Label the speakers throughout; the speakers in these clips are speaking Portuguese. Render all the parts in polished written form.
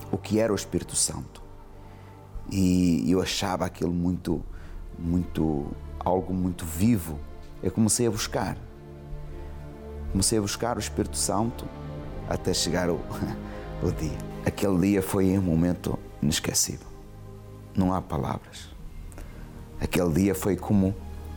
Speaker 1: o que era o Espírito Santo. E eu achava aquilo algo muito vivo. Eu comecei a buscar o Espírito Santo até chegar o dia. Aquele dia foi um momento inesquecível. Não há palavras. Aquele dia foi como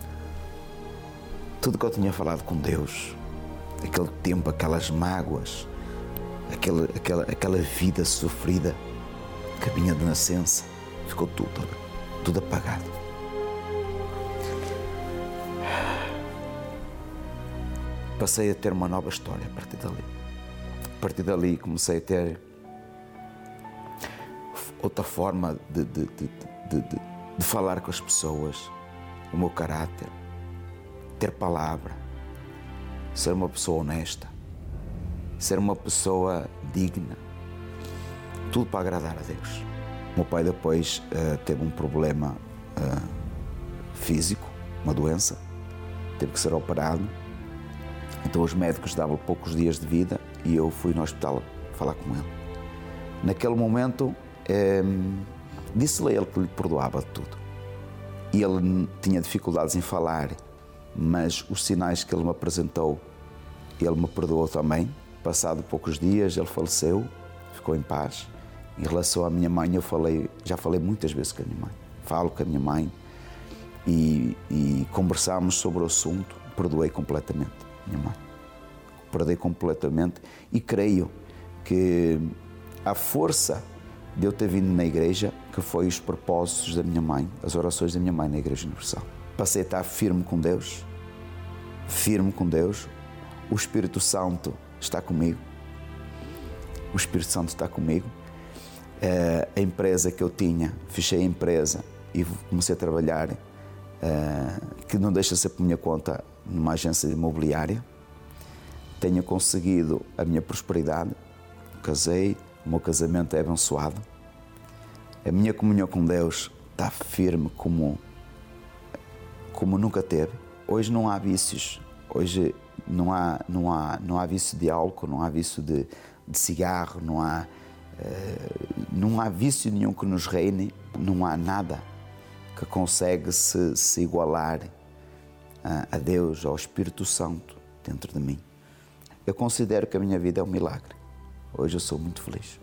Speaker 1: tudo que eu tinha falado com Deus, aquele tempo, aquelas mágoas, aquela vida sofrida que vinha de nascença, ficou tudo apagado. Passei a ter uma nova história a partir dali. A partir dali comecei a ter outra forma de falar com as pessoas, o meu caráter, ter palavra, ser uma pessoa honesta, ser uma pessoa digna, tudo para agradar a Deus. O meu pai depois teve um problema físico, uma doença, teve que ser operado, então os médicos davam poucos dias de vida e eu fui no hospital falar com ele. Naquele momento disse-lhe a ele que lhe perdoava de tudo. E ele tinha dificuldades em falar, mas os sinais que ele me apresentou, ele me perdoou também. Passado poucos dias, ele faleceu, ficou em paz. Em relação à minha mãe, já falei muitas vezes com a minha mãe. Falo com a minha mãe e conversámos sobre o assunto. Perdoei completamente a minha mãe. Perdoei completamente e creio que a força de eu ter vindo na igreja, que foi os propósitos da minha mãe, as orações da minha mãe na Igreja Universal. Passei a estar firme com Deus, o Espírito Santo está comigo, a empresa que eu tinha, fechei a empresa e comecei a trabalhar, que não deixa de ser por minha conta, numa agência imobiliária. Tenho conseguido a minha prosperidade, casei, o meu casamento é abençoado, a minha comunhão com Deus está firme como nunca teve. Hoje não há vícios, hoje não há vício de álcool, não há vício de cigarro, não há vício nenhum que nos reine, não há nada que consegue se igualar a Deus, ao Espírito Santo dentro de mim. Eu considero que a minha vida é um milagre. Hoje eu sou muito feliz.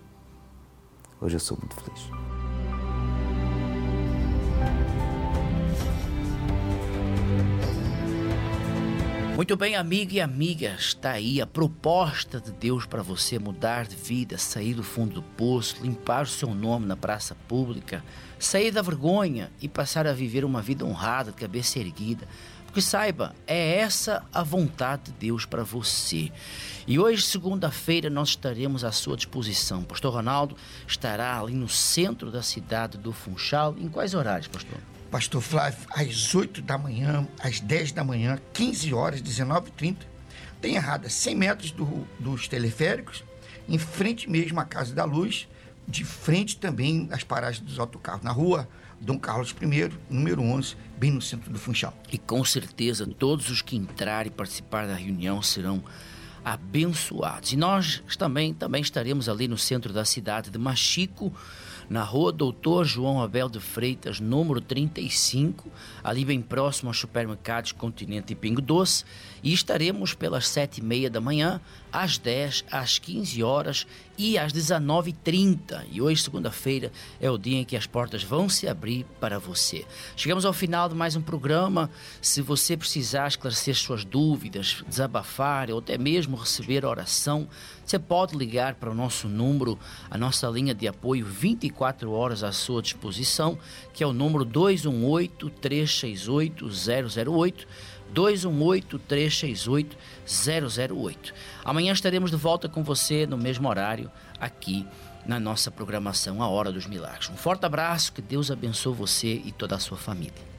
Speaker 2: Muito bem, amigo e amiga, está aí a proposta de Deus para você mudar de vida, sair do fundo do poço, limpar o seu nome na praça pública, sair da vergonha e passar a viver uma vida honrada, de cabeça erguida. Porque saiba, é essa a vontade de Deus para você. E hoje, segunda-feira, nós estaremos à sua disposição. Pastor Ronaldo estará ali no centro da cidade do Funchal. Em quais horários, pastor?
Speaker 3: Pastor Flávio, às 8 da manhã, às 10 da manhã, 15 horas, 19h30. Tem errado, 100 metros dos teleféricos, em frente mesmo à Casa da Luz, de frente também às paragens dos autocarros, na rua Dom Carlos I, número 11, bem no centro do Funchal.
Speaker 2: E com certeza todos os que entrarem e participar da reunião serão abençoados. E nós também estaremos ali no centro da cidade de Machico, na rua Doutor João Abel de Freitas, número 35, ali bem próximo aos supermercados Continente e Pingo Doce, e estaremos pelas 7h30 da manhã, às 10, às 15 horas e às 19h30. E hoje, segunda-feira, é o dia em que as portas vão se abrir para você. Chegamos ao final de mais um programa. Se você precisar esclarecer suas dúvidas, desabafar ou até mesmo receber oração, você pode ligar para o nosso número, a nossa linha de apoio 24 horas à sua disposição, que é o número 218-368-008, 218-368-008. Amanhã estaremos de volta com você no mesmo horário, aqui na nossa programação A Hora dos Milagres. Um forte abraço, que Deus abençoe você e toda a sua família.